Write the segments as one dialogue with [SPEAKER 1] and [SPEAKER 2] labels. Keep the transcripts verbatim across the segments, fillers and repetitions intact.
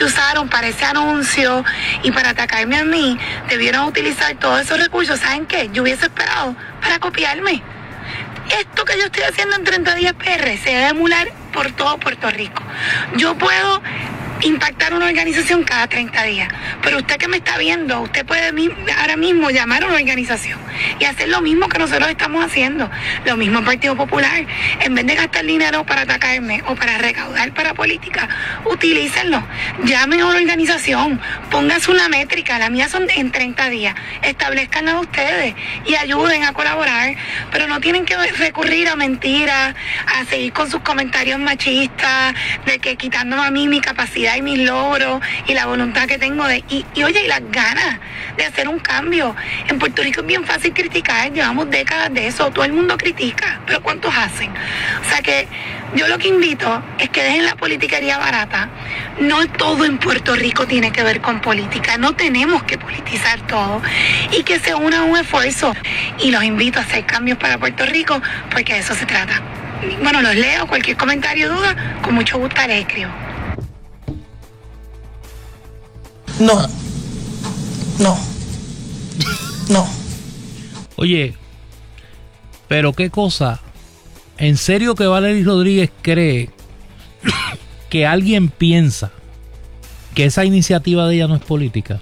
[SPEAKER 1] que usaron para ese anuncio y para atacarme a mí, debieron utilizar todos esos recursos. ¿Saben qué? Yo hubiese esperado para copiarme. Esto que yo estoy haciendo en treinta días P R se debe emular por todo Puerto Rico. Yo puedo impactar una organización cada treinta días, pero usted que me está viendo, usted puede ahora mismo llamar a una organización y hacer lo mismo que nosotros estamos haciendo, lo mismo el Partido Popular. En vez de gastar dinero para atacarme o para recaudar para política, utilícenlo, llamen a una organización, pónganse una métrica, la mía son en treinta días, establezcanla ustedes y ayuden a colaborar, pero no tienen que recurrir a mentiras, a seguir con sus comentarios machistas, de que quitándome a mí mi capacidad y mis logros y la voluntad que tengo de y, y oye y las ganas de hacer un cambio. En Puerto Rico es bien fácil criticar, llevamos décadas de eso, todo el mundo critica, pero ¿cuántos hacen? O sea que yo lo que invito es que dejen la politiquería barata. No todo en Puerto Rico tiene que ver con política, no tenemos que politizar todo y que se una un esfuerzo, y los invito a hacer cambios para Puerto Rico porque de eso se trata. Bueno, los leo, cualquier comentario o duda, con mucho gusto les escribo.
[SPEAKER 2] No, no, no.
[SPEAKER 3] Oye, pero qué cosa, ¿en serio que Valery Rodríguez cree que alguien piensa que esa iniciativa de ella no es política?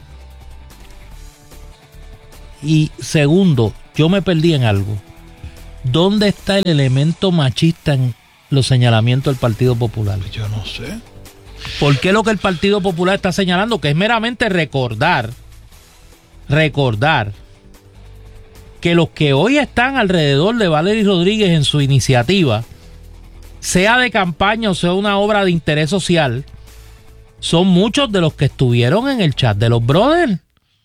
[SPEAKER 3] Y segundo, yo me perdí en algo. ¿Dónde está el elemento machista en los señalamientos del Partido Popular?
[SPEAKER 4] Yo no sé.
[SPEAKER 3] ¿Por qué lo que el Partido Popular está señalando? Que es meramente recordar, recordar que los que hoy están alrededor de Valery Rodríguez en su iniciativa, sea de campaña o sea una obra de interés social, son muchos de los que estuvieron en el chat de los brothers.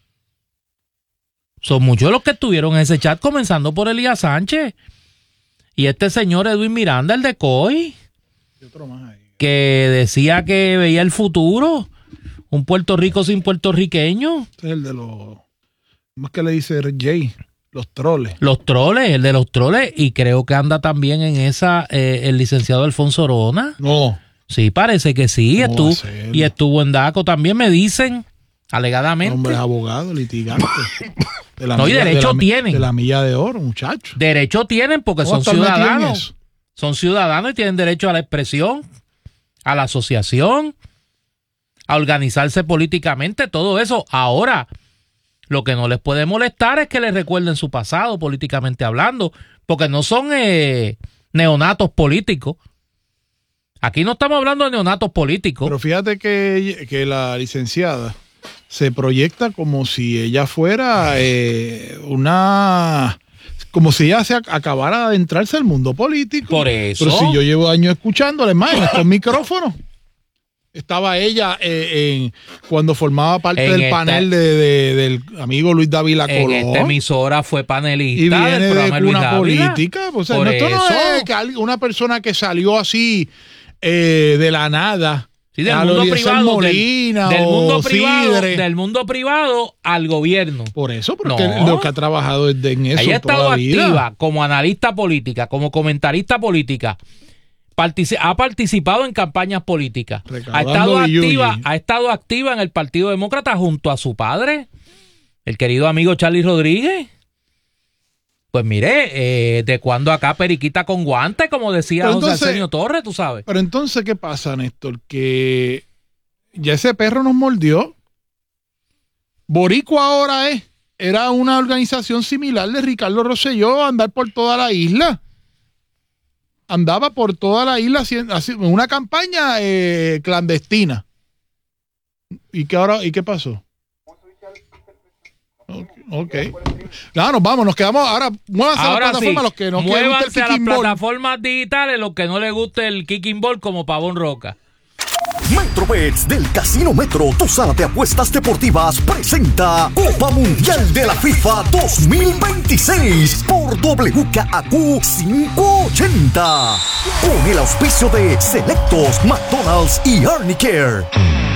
[SPEAKER 3] Son muchos de los que estuvieron en ese chat, comenzando por Elías Sánchez y este señor Edwin Miranda, el de C O I,
[SPEAKER 4] y otro más ahí,
[SPEAKER 3] que decía que veía el futuro, un Puerto Rico sin puertorriqueños.
[SPEAKER 4] Este es el de los, más que le dice Jay, los troles.
[SPEAKER 3] Los troles, el de los troles, y creo que anda también en esa eh, el licenciado Alfonso Orona.
[SPEAKER 4] No.
[SPEAKER 3] Sí, parece que sí,
[SPEAKER 4] No
[SPEAKER 3] estuvo, y estuvo en DACO también, me dicen, alegadamente.
[SPEAKER 4] Hombre, es abogado, litigante. De la
[SPEAKER 3] no,
[SPEAKER 4] milla,
[SPEAKER 3] y derecho
[SPEAKER 4] de la,
[SPEAKER 3] tienen.
[SPEAKER 4] De la milla de oro, muchachos.
[SPEAKER 3] Derecho tienen porque son ciudadanos. Son ciudadanos y tienen derecho a la expresión, a la asociación, a organizarse políticamente, todo eso. Ahora, lo que no les puede molestar es que les recuerden su pasado políticamente hablando, porque no son eh, neonatos políticos. Aquí no estamos hablando de neonatos políticos.
[SPEAKER 4] Pero fíjate que, que la licenciada se proyecta como si ella fuera eh, una... como si ella se acabara de adentrarse al mundo político.
[SPEAKER 3] Por eso.
[SPEAKER 4] Pero si yo llevo años escuchándole más en estos micrófonos. Estaba ella eh, en, cuando formaba parte
[SPEAKER 3] en
[SPEAKER 4] del
[SPEAKER 3] esta,
[SPEAKER 4] panel de, de, del amigo Luis Dávila Colón.
[SPEAKER 3] En esta emisora fue panelista
[SPEAKER 4] y viene
[SPEAKER 3] del programa
[SPEAKER 4] de
[SPEAKER 3] Luis
[SPEAKER 4] una
[SPEAKER 3] Dávila.
[SPEAKER 4] política. O sea,
[SPEAKER 3] Por
[SPEAKER 4] no, esto no
[SPEAKER 3] eso.
[SPEAKER 4] es que una persona que salió así eh, de la nada.
[SPEAKER 3] Sí, del mundo privado,
[SPEAKER 4] Molina,
[SPEAKER 3] del, del, mundo privado
[SPEAKER 4] Sidre.
[SPEAKER 3] del mundo privado al gobierno.
[SPEAKER 4] Por eso, porque
[SPEAKER 3] no.
[SPEAKER 4] lo que ha trabajado es en eso.
[SPEAKER 3] Ella ha estado
[SPEAKER 4] toda la vida.
[SPEAKER 3] activa como analista política, como comentarista política. Partici- ha participado en campañas políticas. Ha estado, activa, ha estado activa en el Partido Demócrata junto a su padre, el querido amigo Charlie Rodríguez. Pues mire, eh, de cuando acá periquita con guantes, como decía
[SPEAKER 4] pero
[SPEAKER 3] José
[SPEAKER 4] entonces,
[SPEAKER 3] Arsenio Torres, tú sabes.
[SPEAKER 4] Pero entonces, ¿qué pasa, Néstor? Que ya ese perro nos mordió. Boricua ahora es, era una organización similar de Ricardo Rosselló, andar por toda la isla. Andaba por toda la isla haciendo una campaña eh, clandestina. ¿Y qué ahora? ¿Y qué pasó? Ok. No, nos vamos, nos quedamos. Ahora, muévanse
[SPEAKER 3] ahora
[SPEAKER 4] a la plataforma
[SPEAKER 3] sí,
[SPEAKER 4] los que no
[SPEAKER 3] muévanse a las plataformas digitales los que no les guste el kicking ball como Pavón Roca.
[SPEAKER 5] Metrobets del Casino Metro, tu sala de apuestas deportivas, presenta Copa Mundial de la FIFA dos mil veintiséis por W K A Q quinientos ochenta. Con el auspicio de Selectos, McDonald's y Arnicare.